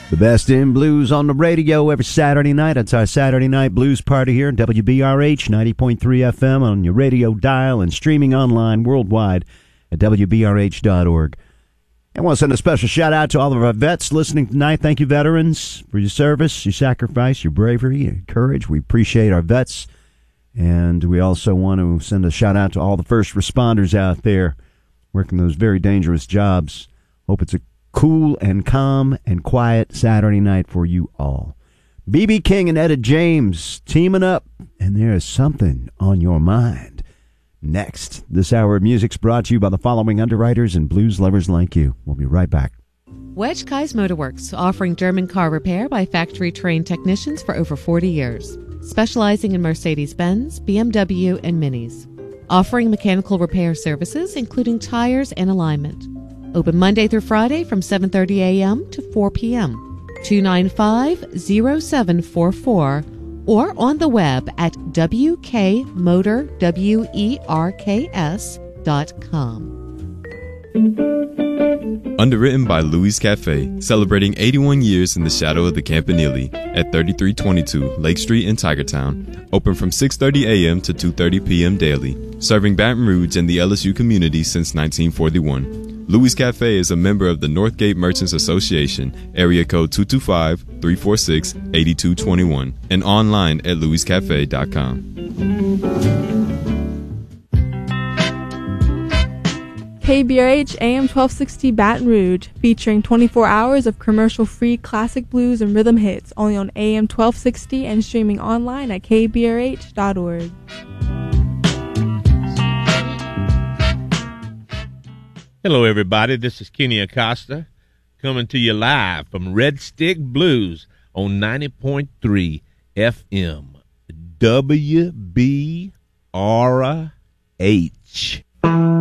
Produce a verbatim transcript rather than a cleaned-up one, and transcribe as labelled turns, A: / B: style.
A: The best in blues on the radio every Saturday night. That's our Saturday night blues party here at W B R H ninety point three F M on your radio dial and streaming online worldwide at W B R H dot org. I want to send a special shout out to all of our vets listening tonight. Thank you, veterans, for your service, your sacrifice, your bravery, your courage. We appreciate our vets. And we also want to send a shout out to all the first responders out there working those very dangerous jobs. Hope it's a cool and calm and quiet Saturday night for you all. B B King and Etta James teaming up, and there's something on your mind. Next, this hour of music's brought to you by the following underwriters and blues lovers like you. We'll be right back.
B: Wedge Kai's Motorworks, offering German car repair by factory-trained technicians for over forty years. Specializing in Mercedes-Benz, B M W, and Minis. Offering mechanical repair services, including tires and alignment. Open Monday through Friday from seven thirty a.m. to four p.m. two nine five, zero seven four four or on the web at w k motor werks dot com.
C: Underwritten by Louis Cafe, celebrating eighty-one years in the shadow of the Campanile at thirty-three twenty-two Lake Street in Tigertown. Open from six thirty a.m. to two thirty p.m. daily. Serving Baton Rouge and the L S U community since nineteen forty-one. Louis Cafe is a member of the Northgate Merchants Association, area code two two five, three four six, eight two two one, and online at louis cafe dot com.
D: K B R H A M twelve sixty Baton Rouge, featuring twenty-four hours of commercial-free classic blues and rhythm hits, only on A M twelve sixty and streaming online at k b r h dot org.
E: Hello, everybody. This is Kenny Acosta coming to you live from Red Stick Blues on ninety point three F M W B R H.